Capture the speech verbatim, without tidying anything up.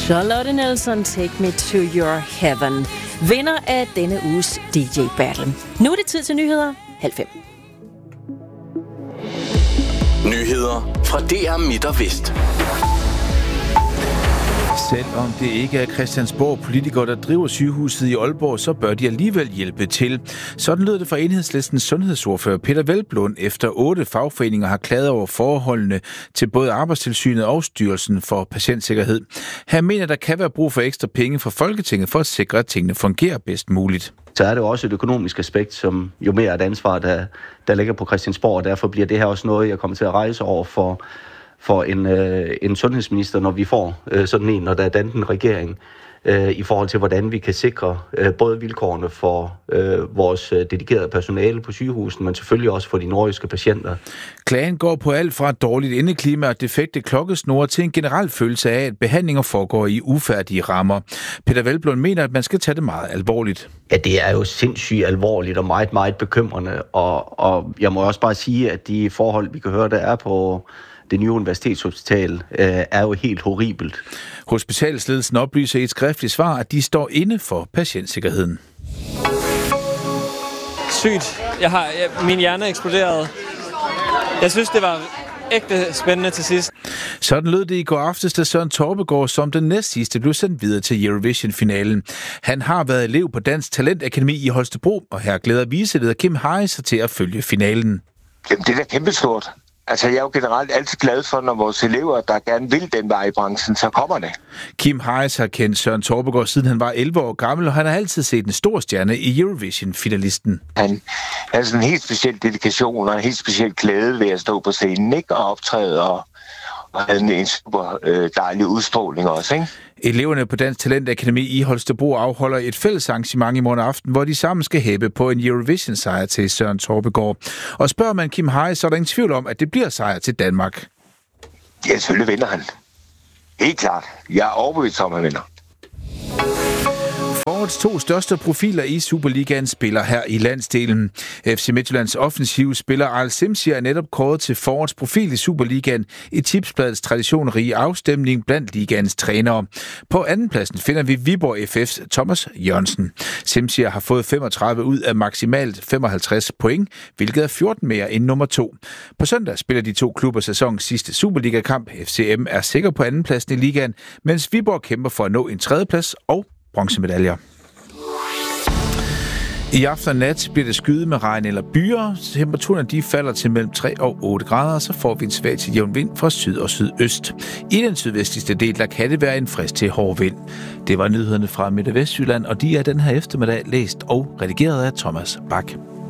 Charlotte Nelson, Take Me to Your Heaven. Vinder af denne uges D J Battle. Nu er det tid til nyheder. Halv fem. Nyheder fra D R Midt og Vest. Selvom det ikke er Christiansborg-politikere, der driver sygehuset i Aalborg, så bør de alligevel hjælpe til. Sådan lød det fra Enhedslistens sundhedsordfører Peter Hvelplund, efter otte fagforeninger har klaget over forholdene til både Arbejdstilsynet og Styrelsen for Patientsikkerhed. Han mener, der kan være brug for ekstra penge fra Folketinget for at sikre, at tingene fungerer bedst muligt. Så er det også et økonomisk aspekt, som jo mere er et ansvar, der, der ligger på Christiansborg, og derfor bliver det her også noget, jeg kommer til at rejse over for for en, øh, en sundhedsminister, når vi får øh, sådan en, når der er dannet en regering, øh, i forhold til, hvordan vi kan sikre øh, både vilkårene for øh, vores øh, dedikerede personale på sygehusen, men selvfølgelig også for de nordjyske patienter. Klagen går på alt fra dårligt indeklima og defekte klokkesnore til en generel følelse af, at behandlinger foregår i ufærdige rammer. Peter Hvelplund mener, at man skal tage det meget alvorligt. Ja, det er jo sindssygt alvorligt og meget, meget bekymrende, og, og jeg må også bare sige, at de forhold, vi kan høre, der er på det nye universitetshospital, øh, er jo helt horribelt. Hospitalsledelsen oplyser i et skriftligt svar, at de står inde for patientsikkerheden. Sygt. Jeg har, jeg, min hjerne eksploderede. Jeg synes, det var ægte spændende til sidst. Sådan lød det i går aftes, da Søren Torpegaard som den næstsidste blev sendt videre til Eurovision-finalen. Han har været elev på Dansk Talentakademi i Holstebro, og her glæder viceleder Kim Harris sig til at følge finalen. Jamen, det er da kæmpestort. Altså, jeg er jo generelt altid glad for, når vores elever, der gerne vil den vej i branchen, så kommer det. Kim Harris har kendt Søren Torpegaard, siden han var elleve år gammel, og han har altid set en stor stjerne i Eurovision-finalisten. Han har sådan en helt speciel dedikation og en helt speciel glæde ved at stå på scenen, ikke? Og optræde og, og have en super øh, dejlig udstråling også, ikke? Eleverne på Dansk Talentakademi i Holstebro afholder et fælles arrangement i morgen aften, hvor de sammen skal hæppe på en Eurovision-sejr til Søren Torpegaard. Og spørger man Kim Harris, så er der ingen tvivl om, at det bliver sejr til Danmark. Ja, selvfølgelig vinder han. Helt klart. Jeg er overbevist om, at han vinder. Forårets to største profiler i Superligaen spiller her i landsdelen. F C Midtjyllands offensive spiller Arl Simsier er netop kåret til forårets profil i Superligaen i Tipsbladets traditionrige afstemning blandt ligaens trænere. På andenpladsen finder vi Viborg F F's Thomas Jørgensen. Simsier har fået femogtredive ud af maksimalt femoghalvtreds point, hvilket er fjorten mere end nummer to. På søndag spiller de to klubber sæsonens sidste Superliga-kamp. F C M er sikker på andenpladsen i ligaen, mens Viborg kæmper for at nå en tredjeplads og bronzemedaljer. I aften og nat bliver det skyet med regn eller byer. Temperaturen de falder til mellem tre og otte grader, så får vi en svag til jævn vind fra syd og sydøst. I den sydvestligste del der kan det være en frisk til hård vind. Det var nyhederne fra Midt- og Vestjylland, og de er den her eftermiddag læst og redigeret af Thomas Bak.